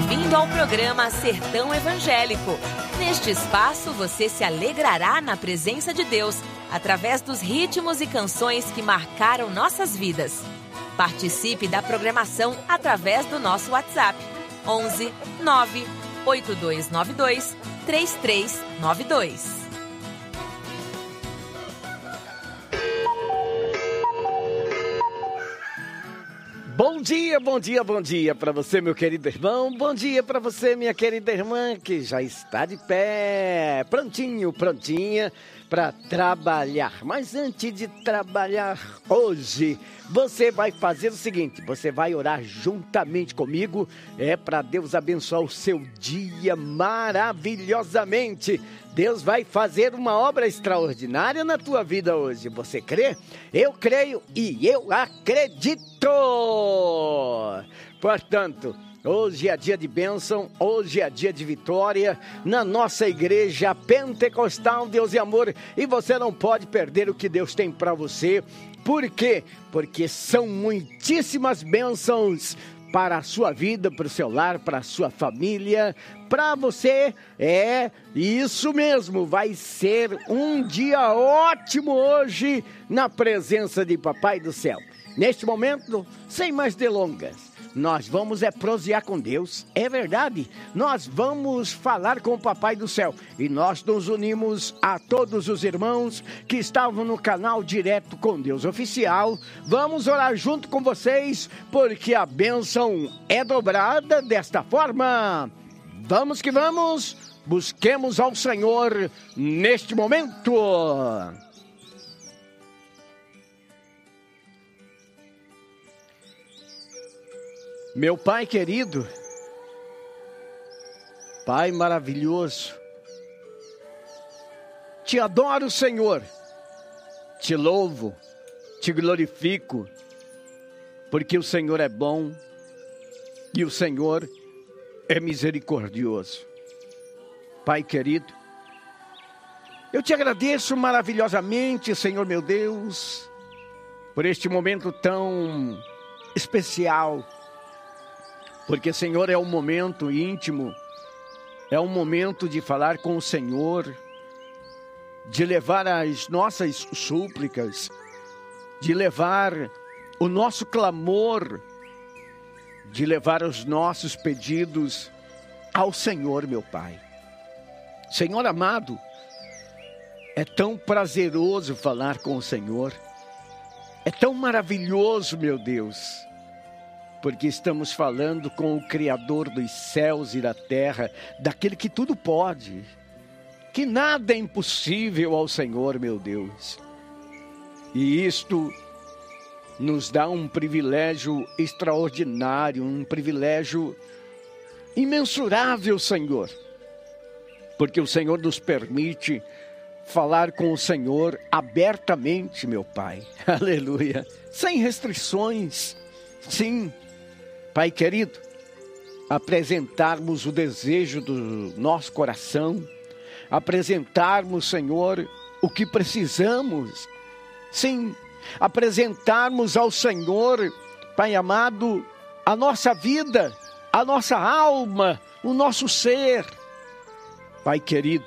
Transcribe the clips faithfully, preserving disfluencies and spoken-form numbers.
Bem-vindo ao programa Sertão Evangélico. Neste espaço você se alegrará na presença de Deus através dos ritmos e canções que marcaram nossas vidas. Participe da programação através do nosso WhatsApp onze nove oito dois nove dois três três nove dois. Bom dia, bom dia, bom dia para você, meu querido irmão. Bom dia para você, minha querida irmã, que já está de pé, prontinho, prontinha para trabalhar. Mas antes de trabalhar hoje, você vai fazer o seguinte: você vai orar juntamente comigo, é para Deus abençoar o seu dia maravilhosamente. Deus vai fazer uma obra extraordinária na tua vida hoje. Você crê? Eu creio e eu acredito. Portanto, hoje é dia de bênção, hoje é dia de vitória na nossa igreja pentecostal Deus e Amor. E você não pode perder o que Deus tem para você. Por quê? Porque são muitíssimas bênçãos para a sua vida, para o seu lar, para a sua família, para você. É isso mesmo, vai ser um dia ótimo hoje na presença de Papai do Céu. Neste momento, sem mais delongas, nós vamos é prosear com Deus, é verdade, nós vamos falar com o Papai do Céu. E nós nos unimos a todos os irmãos que estavam no canal Direto com Deus Oficial. Vamos orar junto com vocês, porque a bênção é dobrada desta forma. Vamos que vamos, busquemos ao Senhor neste momento. Meu Pai querido, Pai maravilhoso, te adoro, Senhor, te louvo, te glorifico, porque o Senhor é bom e o Senhor é misericordioso. Pai querido, eu te agradeço maravilhosamente, Senhor meu Deus, por este momento tão especial. Porque, Senhor, é um momento íntimo, é um momento de falar com o Senhor, de levar as nossas súplicas, de levar o nosso clamor, de levar os nossos pedidos ao Senhor, meu Pai. Senhor amado, é tão prazeroso falar com o Senhor, é tão maravilhoso, meu Deus, porque estamos falando com o Criador dos céus e da terra, daquele que tudo pode, que nada é impossível ao Senhor, meu Deus. E isto nos dá um privilégio extraordinário, um privilégio imensurável, Senhor, porque o Senhor nos permite falar com o Senhor abertamente, meu Pai, aleluia, sem restrições, sim. Pai querido, apresentarmos o desejo do nosso coração, apresentarmos, Senhor, o que precisamos, sim, apresentarmos ao Senhor, Pai amado, a nossa vida, a nossa alma, o nosso ser. Pai querido,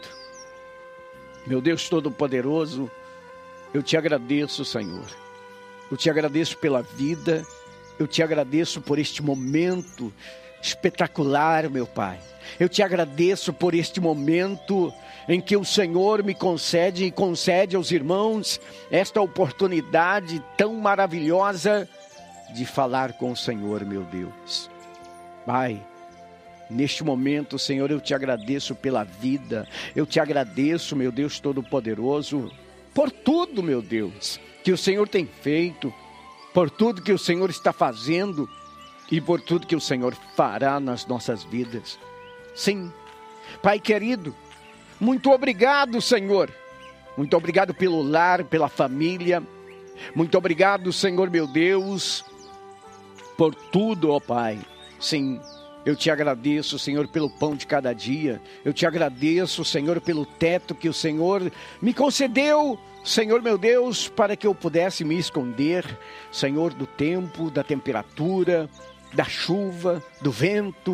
meu Deus Todo-Poderoso, eu te agradeço, Senhor, eu te agradeço pela vida. Eu te agradeço por este momento espetacular, meu Pai. Eu te agradeço por este momento em que o Senhor me concede e concede aos irmãos esta oportunidade tão maravilhosa de falar com o Senhor, meu Deus. Pai, neste momento, Senhor, eu te agradeço pela vida. Eu te agradeço, meu Deus Todo-Poderoso, por tudo, meu Deus, que o Senhor tem feito, por tudo que o Senhor está fazendo e por tudo que o Senhor fará nas nossas vidas. Sim, Pai querido, muito obrigado, Senhor. Muito obrigado pelo lar, pela família. Muito obrigado, Senhor meu Deus, por tudo, ó Pai. Sim, eu te agradeço, Senhor, pelo pão de cada dia. Eu te agradeço, Senhor, pelo teto que o Senhor me concedeu, Senhor meu Deus, para que eu pudesse me esconder, Senhor, do tempo, da temperatura, da chuva, do vento.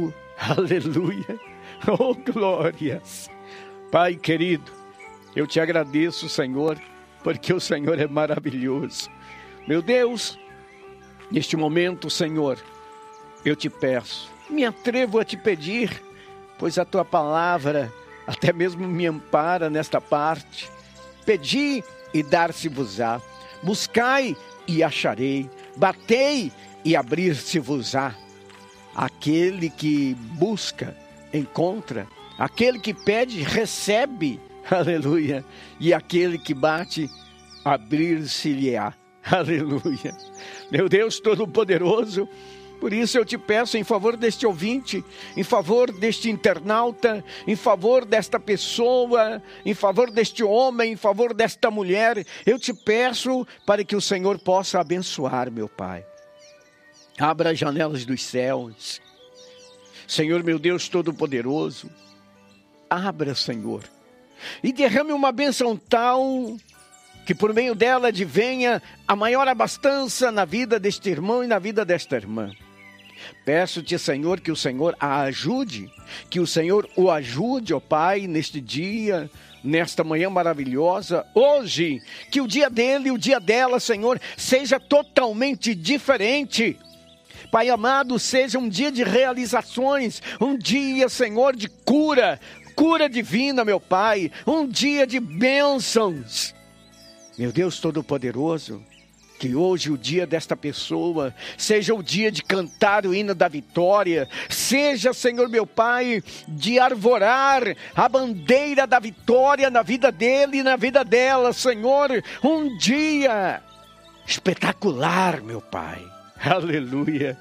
Aleluia. Oh, glórias. Pai querido, eu te agradeço, Senhor, porque o Senhor é maravilhoso. Meu Deus, neste momento, Senhor, eu te peço, me atrevo a te pedir, pois a tua palavra até mesmo me ampara nesta parte. Pedi e dar-se-vos-á, buscai e acharei, batei e abrir-se-vos-á. Aquele que busca, encontra, aquele que pede, recebe, aleluia, e aquele que bate, abrir-se-lhe-á, aleluia. Meu Deus Todo-Poderoso, por isso eu te peço em favor deste ouvinte, em favor deste internauta, em favor desta pessoa, em favor deste homem, em favor desta mulher, eu te peço para que o Senhor possa abençoar, meu Pai. Abra as janelas dos céus, Senhor meu Deus Todo-Poderoso, abra, Senhor, e derrame uma bênção tal que por meio dela advenha a maior abastança na vida deste irmão e na vida desta irmã. Peço-te, Senhor, que o Senhor a ajude, que o Senhor o ajude, ó Pai, neste dia, nesta manhã maravilhosa, hoje, que o dia dele e o dia dela, Senhor, seja totalmente diferente. Pai amado, seja um dia de realizações, um dia, Senhor, de cura, cura divina, meu Pai, um dia de bênçãos. Meu Deus Todo-Poderoso, que hoje o dia desta pessoa seja o dia de cantar o hino da vitória, seja, Senhor meu Pai, de arvorar a bandeira da vitória na vida dele e na vida dela, Senhor, um dia espetacular, meu Pai, aleluia.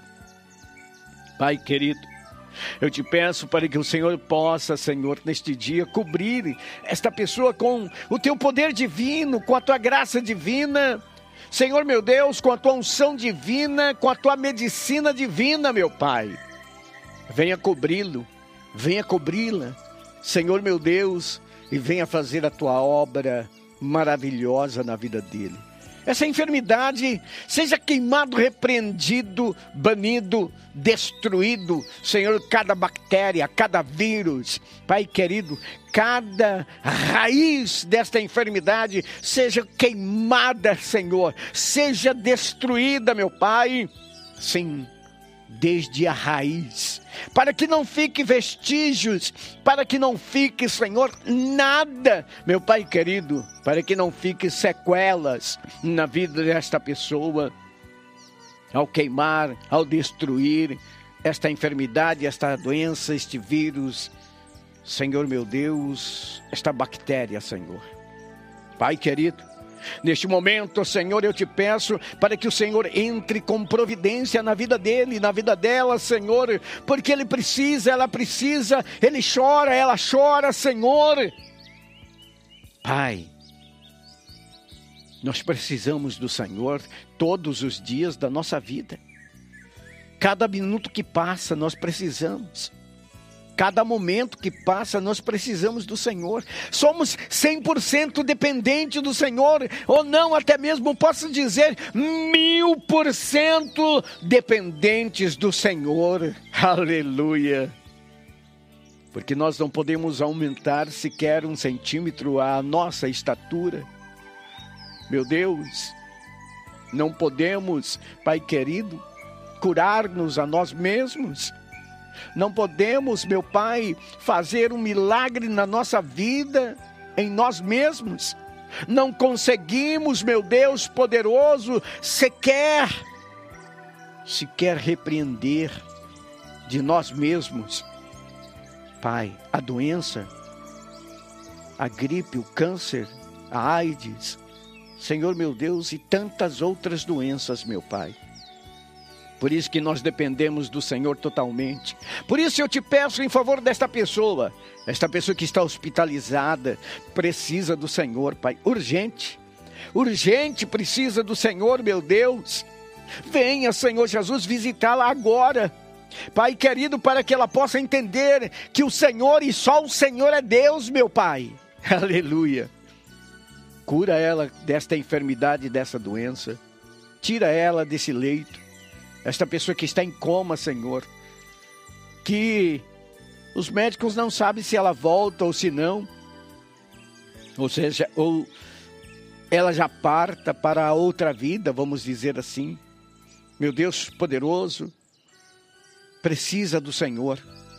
Pai querido, eu te peço para que o Senhor possa, Senhor, neste dia, cobrir esta pessoa com o teu poder divino, com a tua graça divina, Senhor meu Deus, com a tua unção divina, com a tua medicina divina, meu Pai. Venha cobri-lo, venha cobri-la, Senhor meu Deus, e venha fazer a tua obra maravilhosa na vida dele. Essa enfermidade seja queimado, repreendido, banido, destruído, Senhor, cada bactéria, cada vírus, Pai querido, cada raiz desta enfermidade seja queimada, Senhor, seja destruída, meu Pai, sim, desde a raiz, para que não fique vestígios, para que não fique, Senhor, nada, meu Pai querido, para que não fique sequelas na vida desta pessoa, ao queimar, ao destruir esta enfermidade, esta doença, este vírus, Senhor meu Deus, esta bactéria, Senhor. Pai querido, neste momento, Senhor, eu te peço para que o Senhor entre com providência na vida dele, na vida dela, Senhor, porque ele precisa, ela precisa, ele chora, ela chora, Senhor. Pai, nós precisamos do Senhor todos os dias da nossa vida. Cada minuto que passa, nós precisamos. Cada momento que passa, nós precisamos do Senhor. Somos cem por cento dependentes do Senhor, ou não, até mesmo posso dizer, mil por cento dependentes do Senhor. Aleluia. Porque nós não podemos aumentar sequer um centímetro a nossa estatura. Meu Deus, não podemos, Pai querido, curar-nos a nós mesmos. Não podemos, meu Pai, fazer um milagre na nossa vida, em nós mesmos. Não conseguimos, meu Deus poderoso, sequer, sequer repreender de nós mesmos, Pai, a doença, a gripe, o câncer, a AIDS, Senhor meu Deus, e tantas outras doenças, meu Pai. Por isso que nós dependemos do Senhor totalmente. Por isso eu te peço em favor desta pessoa, esta pessoa que está hospitalizada, precisa do Senhor, Pai, urgente, urgente precisa do Senhor, meu Deus. Venha, Senhor Jesus, visitá-la agora, Pai querido, para que ela possa entender que o Senhor e só o Senhor é Deus, meu Pai. Aleluia. Cura ela desta enfermidade, dessa doença. Tira ela desse leito. Esta pessoa que está em coma, Senhor, que Os médicos não sabem se ela volta ou se não. Ou seja, ou ela já parta para a outra vida, vamos dizer assim. Meu Deus poderoso, precisa do Senhor.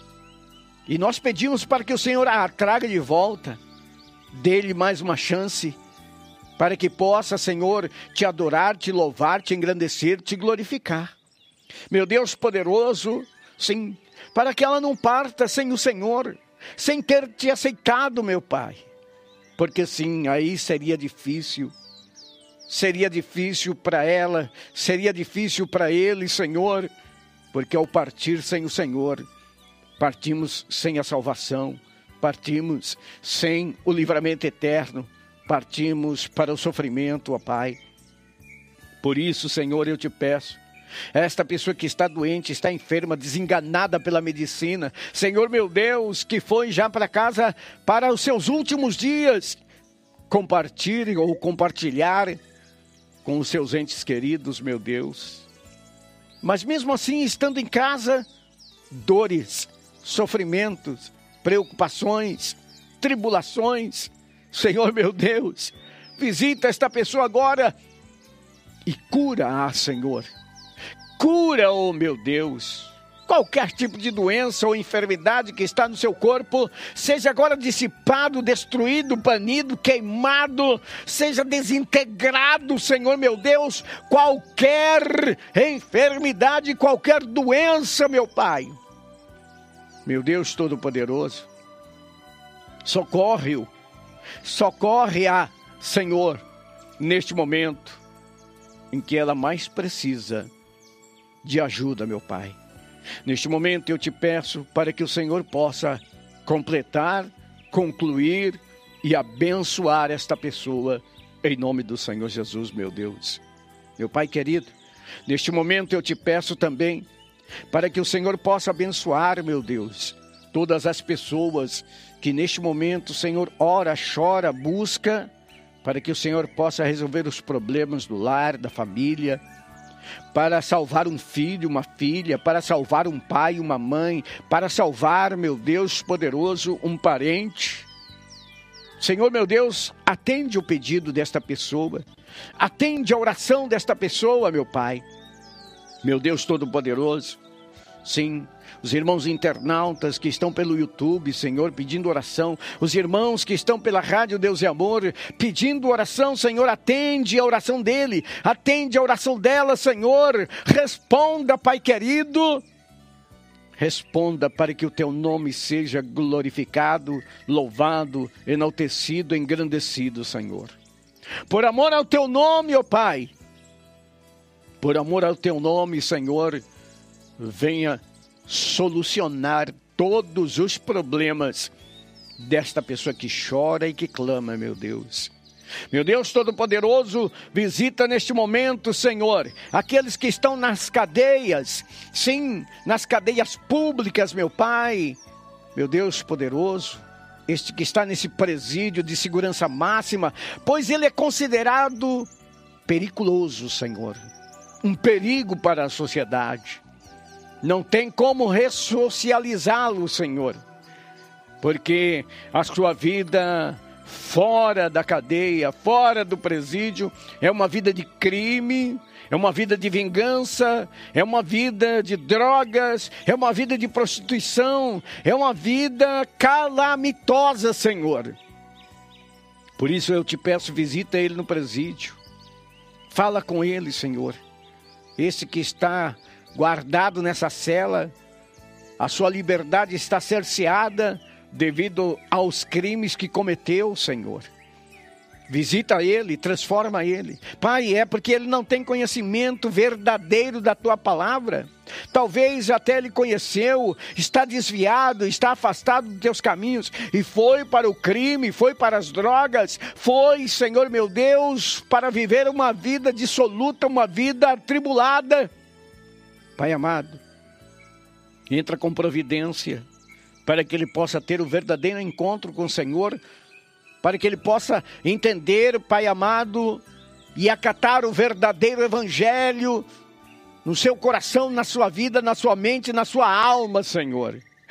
E nós pedimos para que o Senhor a traga de volta. Dê-lhe mais uma chance, para que possa, Senhor, te adorar, te louvar, te engrandecer, te glorificar. Meu Deus poderoso, sim, para que ela não parta sem o Senhor, sem ter te aceitado, meu Pai. Porque sim, aí seria difícil, seria difícil para ela, seria difícil para ele, Senhor, porque ao partir sem o Senhor, partimos sem a salvação, partimos sem o livramento eterno, partimos para o sofrimento, ó Pai. Por isso, Senhor, eu te peço, esta pessoa que está doente, está enferma, desenganada pela medicina, Senhor meu Deus, que foi já para casa para os seus últimos dias, compartilhe ou compartilhar com os seus entes queridos, meu Deus. Mas mesmo assim, estando em casa, dores, sofrimentos, preocupações, tribulações, Senhor meu Deus, visita esta pessoa agora e cura-a, Senhor. Cura, oh meu Deus, qualquer tipo de doença ou enfermidade que está no seu corpo, seja agora dissipado, destruído, banido, queimado, seja desintegrado, Senhor meu Deus, qualquer enfermidade, qualquer doença, meu Pai. Meu Deus Todo-Poderoso, socorre-o, socorre-a, Senhor, neste momento em que ela mais precisa de ajuda, meu Pai. Neste momento eu te peço para que o Senhor possa completar, concluir e abençoar esta pessoa, em nome do Senhor Jesus, meu Deus. Meu Pai querido, neste momento eu te peço também para que o Senhor possa abençoar, meu Deus, todas as pessoas que neste momento, Senhor, ora, chora, busca, para que o Senhor possa resolver os problemas do lar, da família, para salvar um filho, uma filha, para salvar um pai, uma mãe, para salvar, meu Deus poderoso, um parente. Senhor, meu Deus, atende o pedido desta pessoa, atende a oração desta pessoa, meu Pai. Meu Deus Todo-Poderoso, sim, os irmãos internautas que estão pelo YouTube, Senhor, pedindo oração, os irmãos que estão pela Rádio Deus e Amor, pedindo oração, Senhor, atende a oração dele, atende a oração dela, Senhor, responda, Pai querido, responda para que o teu nome seja glorificado, louvado, enaltecido, engrandecido, Senhor. Por amor ao teu nome, ó Pai, por amor ao teu nome, Senhor, venha solucionar todos os problemas desta pessoa que chora e que clama, meu Deus. Meu Deus Todo-Poderoso, visita neste momento, Senhor, aqueles que estão nas cadeias, sim, nas cadeias públicas, meu Pai. Meu Deus Poderoso, este que está nesse presídio de segurança máxima, pois ele é considerado periculoso, Senhor, um perigo para a sociedade. Não tem como ressocializá-lo, Senhor, porque a sua vida fora da cadeia, fora do presídio, é uma vida de crime, é uma vida de vingança, é uma vida de drogas, é uma vida de prostituição, é uma vida calamitosa, Senhor. Por isso eu te peço, visita ele no presídio, fala com ele, Senhor, esse que está guardado nessa cela, a sua liberdade está cerceada devido aos crimes que cometeu, Senhor. Visita ele, transforma ele. Pai, é porque ele não tem conhecimento verdadeiro da tua palavra. Talvez até ele conheceu, está desviado, está afastado dos teus caminhos e foi para o crime, foi para as drogas, foi, Senhor meu Deus, para viver uma vida dissoluta, uma vida atribulada. Pai amado, entra com providência para que ele possa ter o verdadeiro encontro com o Senhor, para que ele possa entender, Pai amado, e acatar o verdadeiro evangelho no seu coração, na sua vida, na sua mente, na sua alma, Senhor.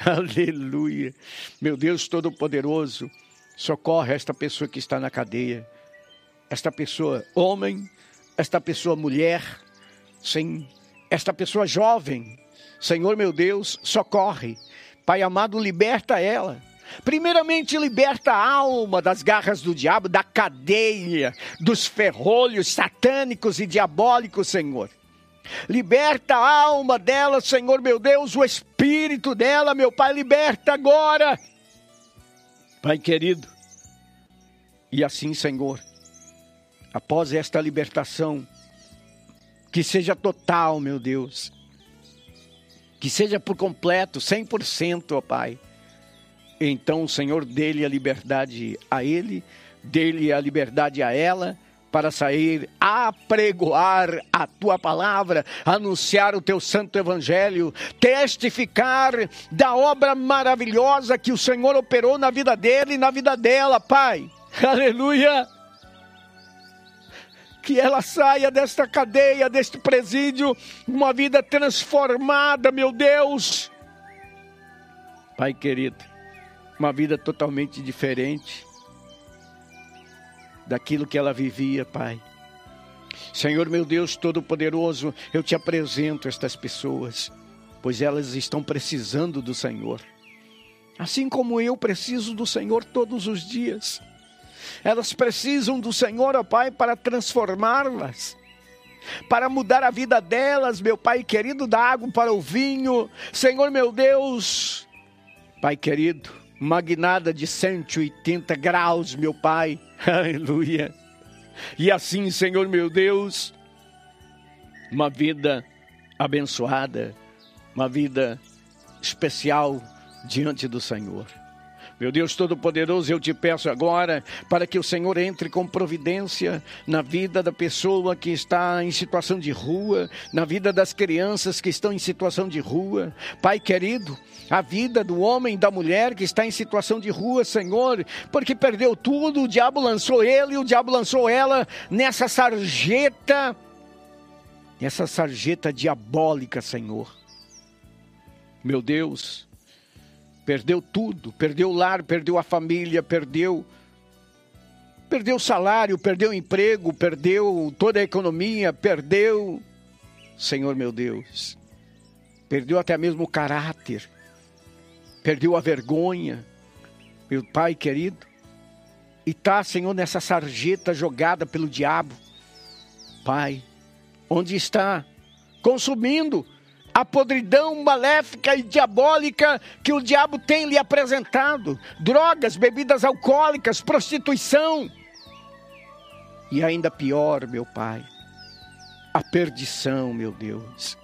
Aleluia. Meu Deus Todo-Poderoso, socorre esta pessoa que está na cadeia. Esta pessoa homem, esta pessoa mulher, sim, esta pessoa jovem. Senhor meu Deus, socorre. Pai amado, liberta ela. Primeiramente, liberta a alma das garras do diabo, da cadeia, dos ferrolhos satânicos e diabólicos, Senhor. Liberta a alma dela, Senhor meu Deus, o espírito dela, meu Pai, liberta agora. Pai querido, e assim, Senhor, após esta libertação, que seja total, meu Deus, que seja por completo, cem por cento, ó Pai. Então, Senhor, dê-lhe a liberdade a ele, dê-lhe a liberdade a ela, para sair a pregoar a Tua palavra, anunciar o Teu santo evangelho, testificar da obra maravilhosa que o Senhor operou na vida dele e na vida dela, Pai. Aleluia! Que ela saia desta cadeia, deste presídio, uma vida transformada, meu Deus. Pai querido, uma vida totalmente diferente daquilo que ela vivia, Pai. Senhor meu Deus Todo-Poderoso, eu te apresento estas pessoas, pois elas estão precisando do Senhor. Assim como eu preciso do Senhor todos os dias. Elas precisam do Senhor, ó Pai, para transformá-las, para mudar a vida delas, meu Pai querido, da água para o vinho. Senhor meu Deus, Pai querido, uma guinada de cento e oitenta graus, meu Pai, aleluia. E assim, Senhor meu Deus, uma vida abençoada, uma vida especial diante do Senhor. Meu Deus Todo-Poderoso, eu te peço agora para que o Senhor entre com providência na vida da pessoa que está em situação de rua, na vida das crianças que estão em situação de rua. Pai querido, a vida do homem e da mulher que está em situação de rua, Senhor, porque perdeu tudo, o diabo lançou ele, o diabo lançou ela nessa sarjeta, nessa sarjeta diabólica, Senhor. Meu Deus, perdeu tudo, perdeu o lar, perdeu a família, perdeu, perdeu o salário, perdeu o emprego, perdeu toda a economia, perdeu, Senhor meu Deus, perdeu até mesmo o caráter, perdeu a vergonha, meu Pai querido, e está, Senhor, nessa sarjeta jogada pelo diabo, Pai, onde está consumindo a podridão maléfica e diabólica que o diabo tem lhe apresentado. Drogas, bebidas alcoólicas, prostituição. E ainda pior, meu Pai, a perdição, meu Deus.